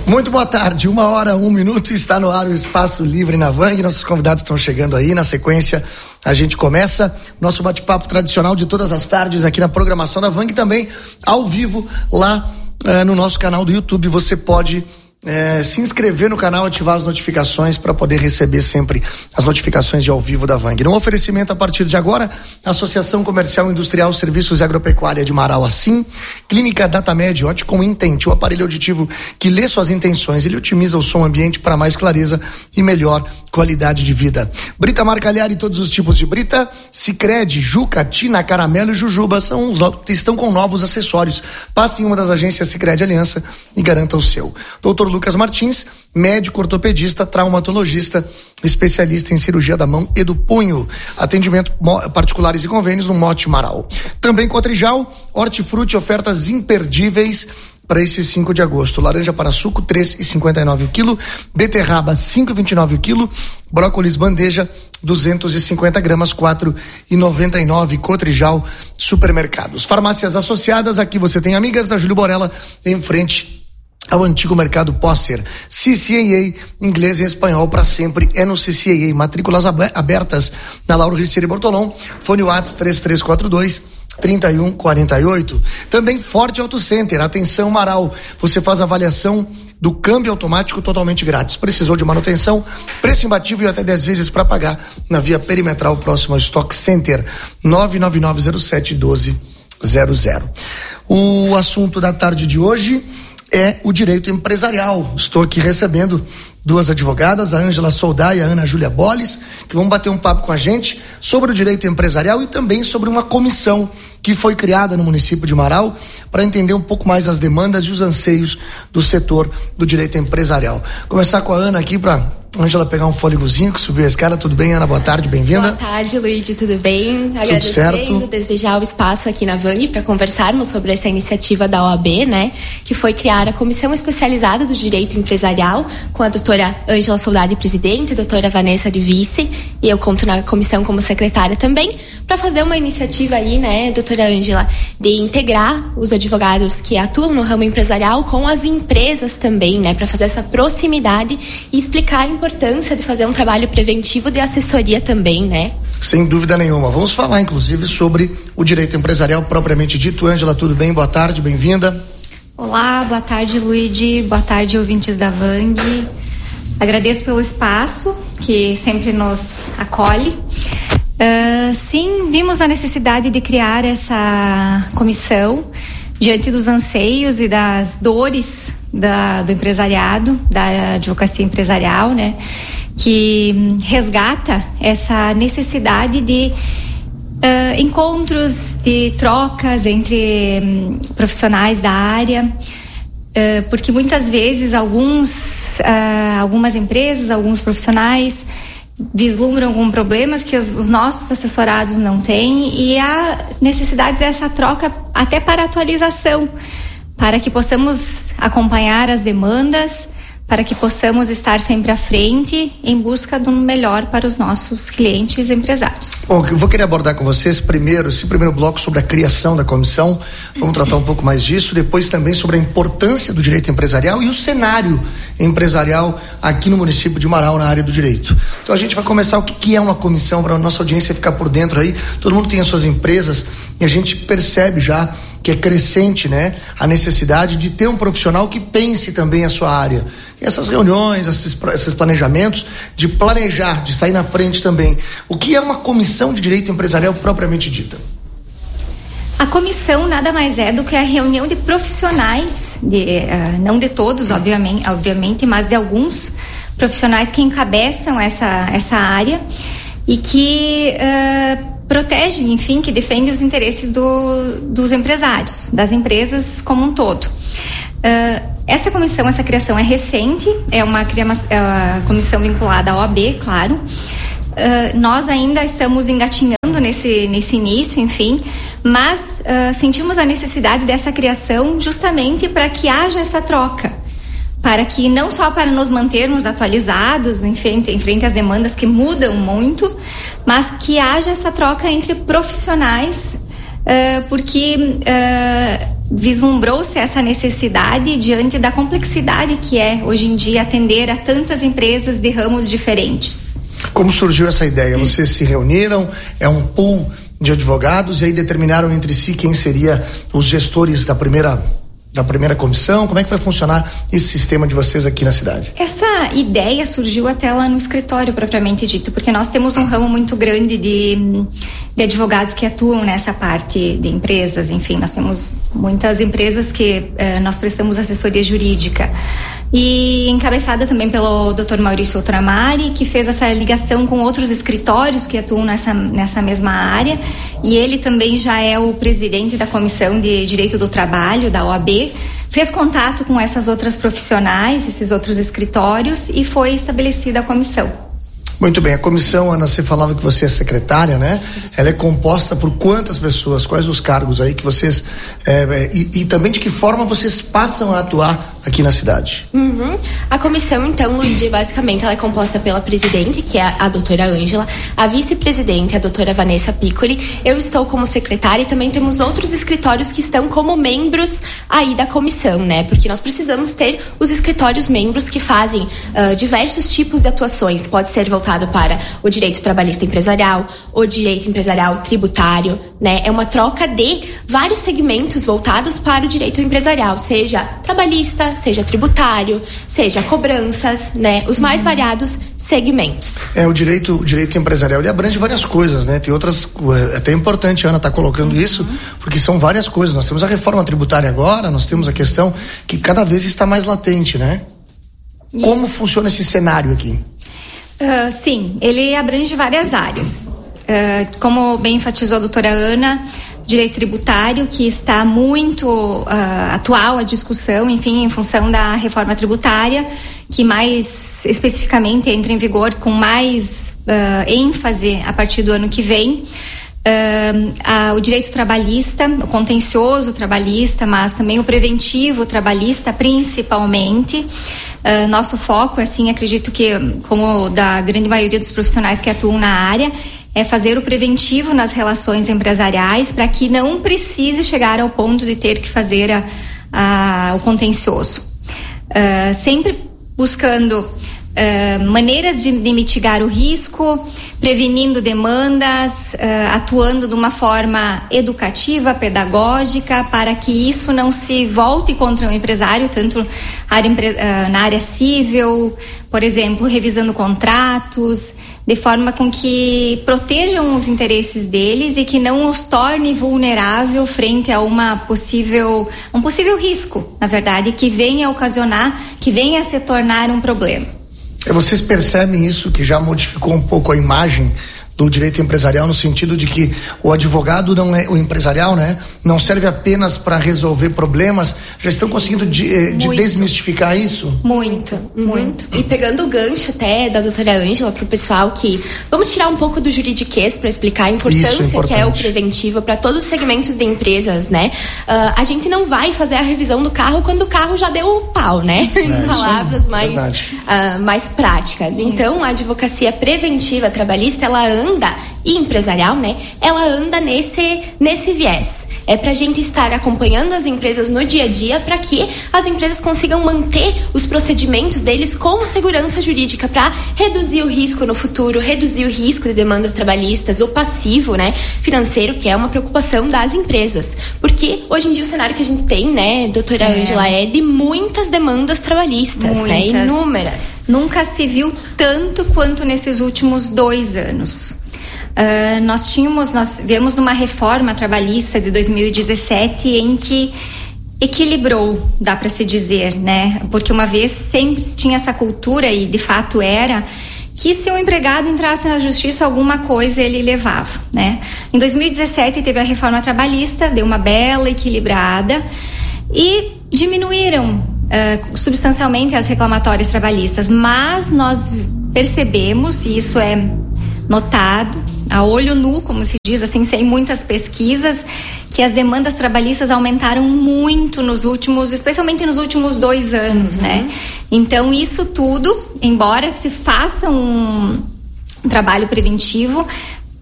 Muito boa tarde, 1h01, está no ar o Espaço Livre na Vang. Nossos convidados estão chegando aí. Na sequência, a gente começa nosso bate-papo tradicional de todas as tardes aqui na programação da Vang, também ao vivo lá no nosso canal do YouTube. Você pode se inscrever no canal, ativar as notificações para poder receber sempre as notificações de ao vivo da Vang. No oferecimento a partir de agora, Associação Comercial Industrial Serviços e Agropecuária de Marau, assim, Clínica Datamed, Óticom Intent, o aparelho auditivo que lê suas intenções, ele otimiza o som ambiente para mais clareza e melhor qualidade de vida. Brita Marcalhar e todos os tipos de brita, Sicredi, Juca, Tina, Caramelo e Jujuba estão com novos acessórios. Passe em uma das agências Sicredi Aliança e garanta o seu. Dr. Lucas Martins, médico ortopedista, traumatologista, especialista em cirurgia da mão e do punho. Atendimento particulares e convênios no Mote Marau. Também Cotrijal, Hortifruti, ofertas imperdíveis para esse 5 de agosto. Laranja para suco, 3,59 o quilo. Beterraba, 5,29 o quilo. Brócolis bandeja, 250 gramas, 4,99. Cotrijal Supermercados. Farmácias associadas, aqui você tem Amigas da Júlio Borella, em frente ao antigo mercado Póster. CCAA, inglês e espanhol para sempre é no CCAA. Matrículas abertas na Lauro Ricieri Bortolom. Fone WhatsApp 3342-3148. Também Forte Auto Center. Atenção, Marau. Você faz avaliação do câmbio automático totalmente grátis. Precisou de manutenção? Preço imbatível e até 10 vezes para pagar na via perimetral próxima ao Stock Center. 99907-1200. O assunto da tarde de hoje é o direito empresarial. Estou aqui recebendo duas advogadas, a Ângela Soldá e a Ana Júlia Bolles, que vão bater um papo com a gente sobre o direito empresarial e também sobre uma comissão que foi criada no município de Marau para entender um pouco mais as demandas e os anseios do setor do direito empresarial. Começar com a Ana aqui para Ângela pegar um fôlegozinho que subiu a escada. Tudo bem, Ana? Boa tarde, bem-vinda. Boa tarde, Luigi, tudo bem? Tudo certo. Desejar o espaço aqui na Vang para conversarmos sobre essa iniciativa da OAB, né? Que foi criar a Comissão Especializada do Direito Empresarial, com a doutora Ângela Soldade, presidente, a doutora Vanessa de vice, e eu conto na comissão como secretária também, para fazer uma iniciativa aí, né, doutora Ângela, de integrar os advogados que atuam no ramo empresarial com as empresas também, né? Para fazer essa proximidade e explicar a importância de fazer um trabalho preventivo de assessoria também, né? Sem dúvida nenhuma. Vamos falar, inclusive, sobre o direito empresarial propriamente dito. Ângela, tudo bem? Boa tarde, bem-vinda. Olá, boa tarde, Luigi. Boa tarde, ouvintes da Vang. Agradeço pelo espaço que sempre nos acolhe. Sim, vimos a necessidade de criar essa comissão diante dos anseios e das dores do empresariado, da advocacia empresarial, né? Que resgata essa necessidade de encontros, de trocas entre profissionais da área, porque muitas vezes algumas empresas, alguns profissionais vislumbram alguns problemas que os nossos assessorados não têm, e a necessidade dessa troca até para atualização, para que possamos acompanhar as demandas, para que possamos estar sempre à frente em busca do melhor para os nossos clientes e empresários. Bom, eu vou querer abordar com vocês esse primeiro bloco sobre a criação da comissão. Vamos tratar um pouco mais disso, depois também sobre a importância do direito empresarial e o cenário empresarial aqui no município de Marau na área do direito. Então a gente vai começar o que é uma comissão para a nossa audiência ficar por dentro aí. Todo mundo tem as suas empresas e a gente percebe já que é crescente, né, a necessidade de ter um profissional que pense também a sua área. E essas reuniões, esses planejamentos, de planejar, de sair na frente também. O que é uma comissão de direito empresarial propriamente dita? A comissão nada mais é do que a reunião de profissionais, não de todos, obviamente, mas de alguns profissionais que encabeçam essa área e que protegem, enfim, que defendem os interesses dos empresários, das empresas como um todo. Essa criação é recente, é uma comissão vinculada à OAB, claro. Nós ainda estamos engatinhando nesse início, enfim, mas sentimos a necessidade dessa criação justamente para que haja essa troca, para que não só para nos mantermos atualizados em frente às demandas que mudam muito, mas que haja essa troca entre profissionais, porque vislumbrou-se essa necessidade diante da complexidade que é hoje em dia atender a tantas empresas de ramos diferentes. Como surgiu essa ideia? Vocês se reuniram, é um pool de advogados e aí determinaram entre si quem seria os gestores da primeira comissão? Como é que vai funcionar esse sistema de vocês aqui na cidade? Essa ideia surgiu até lá no escritório propriamente dito, porque nós temos um ramo muito grande de advogados que atuam nessa parte de empresas. Enfim, nós temos muitas empresas que nós prestamos assessoria jurídica. E encabeçada também pelo Dr. Maurício Outramari, que fez essa ligação com outros escritórios que atuam nessa mesma área. E ele também já é o presidente da Comissão de Direito do Trabalho, da OAB. Fez contato com essas outras profissionais, esses outros escritórios, e foi estabelecida a comissão. Muito bem, a comissão, Ana, você falava que você é secretária, né? Ela é composta por quantas pessoas? Quais os cargos aí que vocês... e também de que forma vocês passam a atuar aqui na cidade? A comissão, então, Luíde, basicamente ela é composta pela presidente, que é a doutora Ângela, a vice-presidente, a doutora Vanessa Piccoli. Eu estou como secretária e também temos outros escritórios que estão como membros aí da comissão, né? Porque nós precisamos ter os escritórios membros que fazem diversos tipos de atuações. Pode ser voltado para o direito trabalhista empresarial, o direito empresarial tributário, né? É uma troca de vários segmentos voltados para o direito empresarial, seja trabalhista, seja tributário, seja cobranças, né? Os mais variados segmentos. O direito empresarial, ele abrange várias coisas, né? Tem outras, até é importante a Ana estar colocando isso, porque são várias coisas. Nós temos a reforma tributária agora, nós temos a questão que cada vez está mais latente, né? Isso. Como funciona esse cenário aqui? Sim, ele abrange várias áreas. Como bem enfatizou a doutora Ana, direito tributário, que está muito atual a discussão, enfim, em função da reforma tributária, que mais especificamente entra em vigor com mais ênfase a partir do ano que vem. O direito trabalhista, o contencioso trabalhista, mas também o preventivo trabalhista, principalmente. Nosso foco, assim, acredito que, como da grande maioria dos profissionais que atuam na área, é fazer o preventivo nas relações empresariais para que não precise chegar ao ponto de ter que fazer o contencioso. Sempre buscando maneiras de mitigar o risco, prevenindo demandas, atuando de uma forma educativa, pedagógica, para que isso não se volte contra o empresário, tanto na área civil, por exemplo, revisando contratos, de forma com que protejam os interesses deles e que não os torne vulnerável frente a um possível risco, na verdade, que venha a se tornar um problema. Vocês percebem isso, que já modificou um pouco a imagem do direito empresarial, no sentido de que o advogado não é o empresarial, né? Não serve apenas para resolver problemas. Já estão conseguindo desmistificar isso? Muito. E pegando o gancho até da doutora Ângela para o pessoal, que vamos tirar um pouco do juridiquês para explicar a importância que é o preventivo para todos os segmentos de empresas, né? A gente não vai fazer a revisão do carro quando o carro já deu o pau, né? Em palavras mais práticas. Isso. Então, a advocacia preventiva trabalhista, ela anda, e empresarial, né? Ela anda nesse viés. É pra gente estar acompanhando as empresas no dia a dia para que as empresas consigam manter os procedimentos deles com segurança jurídica para reduzir o risco no futuro, reduzir o risco de demandas trabalhistas, o passivo, né, financeiro, que é uma preocupação das empresas. Porque hoje em dia o cenário que a gente tem, né, doutora Ângela, é de muitas demandas trabalhistas, né, inúmeras. Nunca se viu tanto quanto nesses últimos 2 anos. Nós viemos numa reforma trabalhista de 2017 em que equilibrou, dá para se dizer, né? Porque uma vez sempre tinha essa cultura, e de fato era, que se um empregado entrasse na justiça, alguma coisa ele levava, né? Em 2017 teve a reforma trabalhista, deu uma bela equilibrada e diminuíram substancialmente as reclamatórias trabalhistas, mas nós percebemos, e isso é notado a olho nu, como se diz, assim, sem muitas pesquisas, que as demandas trabalhistas aumentaram muito especialmente nos últimos 2 anos, né? Então, isso tudo, embora se faça um trabalho preventivo,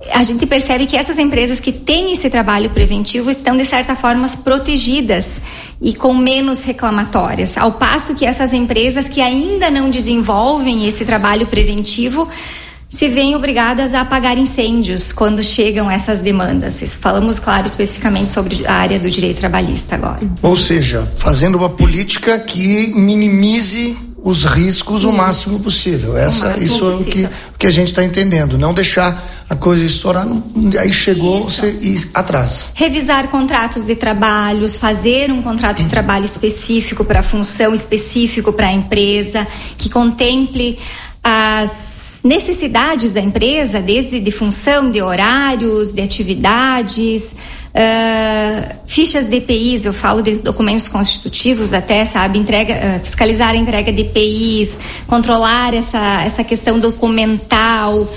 a gente percebe que essas empresas que têm esse trabalho preventivo estão, de certa forma, protegidas e com menos reclamatórias, ao passo que essas empresas que ainda não desenvolvem esse trabalho preventivo se veem obrigadas a apagar incêndios quando chegam essas demandas. Falamos, claro, especificamente sobre a área do direito trabalhista agora. Ou seja, fazendo uma política que minimize os riscos o máximo possível. Isso é o que a gente está entendendo. Não deixar a coisa estourar, aí chegou, você ir atrás. Revisar contratos de trabalhos, fazer um contrato de trabalho específico para a função, específico para a empresa, que contemple as necessidades da empresa, desde de função, de horários, de atividades, fichas de EPIs, eu falo de documentos constitutivos até, sabe, fiscalizar a entrega de EPIs, controlar essa questão documental,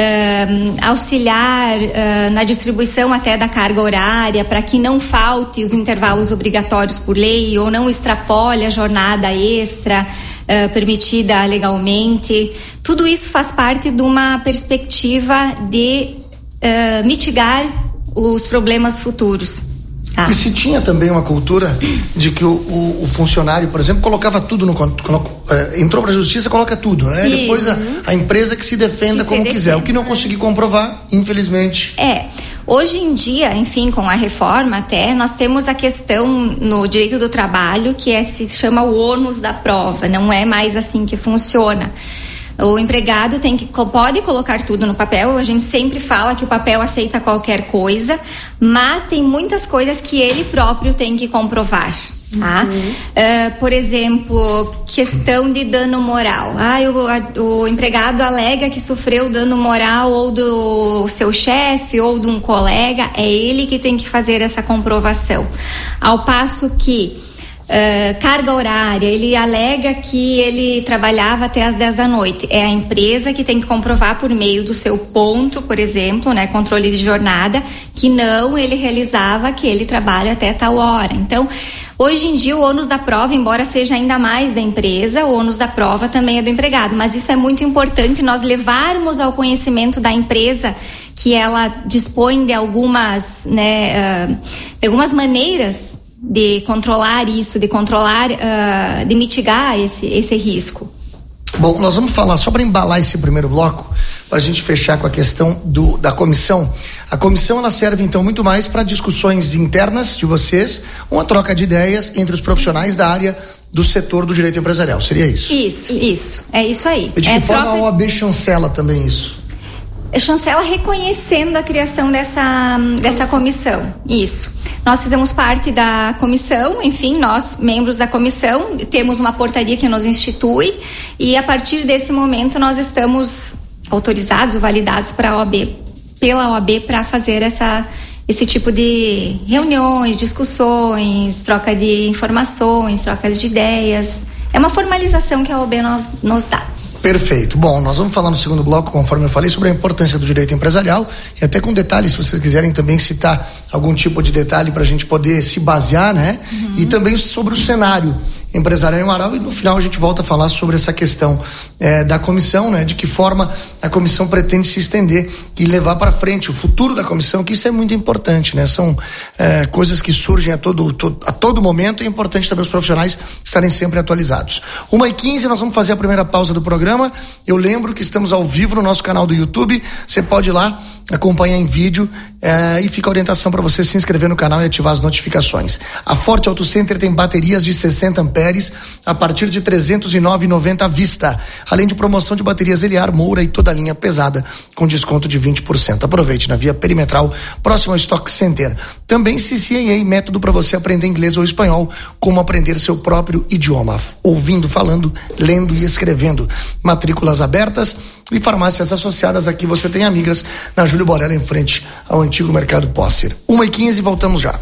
auxiliar na distribuição até da carga horária, para que não falte os intervalos obrigatórios por lei ou não extrapole a jornada extra permitida legalmente. Tudo isso faz parte de uma perspectiva de mitigar os problemas futuros. E se tinha também uma cultura de que o funcionário, por exemplo, colocava tudo entrou para a justiça, coloca tudo, né? Isso. Depois a empresa que se defenda como quiser. O que não conseguir comprovar, infelizmente. Hoje em dia, enfim, com a reforma até, nós temos a questão no direito do trabalho que se chama o ônus da prova. Não é mais assim que funciona. O empregado pode colocar tudo no papel. A gente sempre fala que o papel aceita qualquer coisa, mas tem muitas coisas que ele próprio tem que comprovar. Tá? Por exemplo, questão de dano moral. O empregado alega que sofreu dano moral ou do seu chefe ou de um colega. É ele que tem que fazer essa comprovação. Ao passo que carga horária, ele alega que ele trabalhava até às 10 da noite. É a empresa que tem que comprovar por meio do seu ponto, por exemplo, né, controle de jornada, que não, ele realizava que ele trabalha até tal hora. Então, hoje em dia, o ônus da prova, embora seja ainda mais da empresa, o ônus da prova também é do empregado. Mas isso é muito importante, nós levarmos ao conhecimento da empresa que ela dispõe de algumas maneiras de controlar isso, de mitigar esse risco. Bom, nós vamos falar, só para embalar esse primeiro bloco, para a gente fechar com a questão da comissão. A comissão, ela serve então muito mais para discussões internas de vocês, uma troca de ideias entre os profissionais da área do setor do direito empresarial, seria isso? Isso, é isso aí. E de que forma a OAB chancela também isso? Chancela reconhecendo a criação dessa comissão, isso. Nós fizemos parte da comissão, enfim, nós, membros da comissão, temos uma portaria que nos institui e a partir desse momento nós estamos autorizados ou validados pela OAB para fazer esse tipo de reuniões, discussões, troca de informações, troca de ideias. É uma formalização que a OAB nos dá. Perfeito. Bom, nós vamos falar no segundo bloco, conforme eu falei, sobre a importância do direito empresarial e até com detalhes, se vocês quiserem também citar algum tipo de detalhe para a gente poder se basear, né? E também sobre o cenário empresarial em Marau, e no final a gente volta a falar sobre essa questão da comissão, né? De que forma a comissão pretende se estender e levar para frente o futuro da comissão, que isso é muito importante, né? São coisas que surgem a todo momento, e é importante também os profissionais estarem sempre atualizados. 1h15, nós vamos fazer a primeira pausa do programa. Eu lembro que estamos ao vivo no nosso canal do YouTube, você pode ir lá acompanhar em vídeo e fica a orientação para você se inscrever no canal e ativar as notificações. A Forte Auto Center tem baterias de 60 amperes a partir de R$ 309,90 à vista, além de promoção de baterias Eliar, Moura e toda a linha pesada com desconto de 20%. Aproveite na via perimetral próximo ao Stock Center. Também CCAA, método para você aprender inglês ou espanhol, como aprender seu próprio idioma, ouvindo, falando, lendo e escrevendo. Matrículas abertas e farmácias associadas. Aqui você tem amigas na Júlio Borella, em frente ao antigo Mercado Póster. 1h15, voltamos já.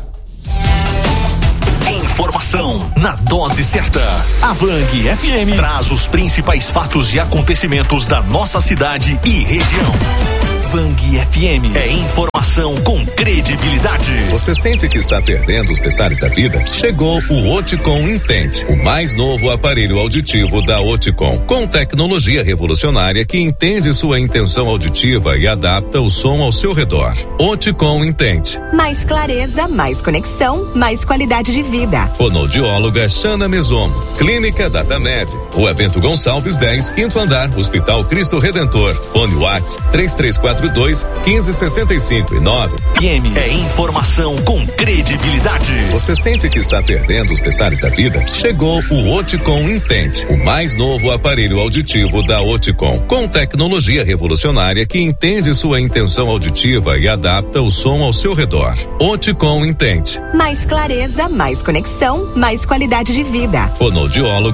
Informação na dose certa. A Vang FM traz os principais fatos e acontecimentos da nossa cidade e região. Vang FM é informação com credibilidade. Você sente que está perdendo os detalhes da vida? Chegou o Oticom Intente, o mais novo aparelho auditivo da Oticom, com tecnologia revolucionária que entende sua intenção auditiva e adapta o som ao seu redor. Oticom Intente. Mais clareza, mais conexão, mais qualidade de vida. Fonoaudióloga Xana Mesomo. Clínica Datamed. Rua Bento Gonçalves 10, 5º andar, Hospital Cristo Redentor. Fone WhatsApp 3342-1565 e 9. FM é informação com credibilidade. Você sente que está perdendo os detalhes da vida? Chegou o Oticom Intente, o mais novo aparelho auditivo da Oticom, com tecnologia revolucionária que entende sua intenção auditiva e adapta o som ao seu redor. Oticom Intente. Mais clareza, mais conexão, mais qualidade de vida. Fonoaudióloga